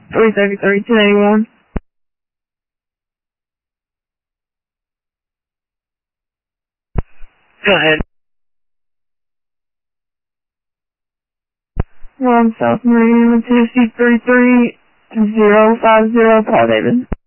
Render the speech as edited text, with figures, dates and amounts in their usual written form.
333, 1081. Go ahead. South Meridian, Tennessee 33050, Paul David.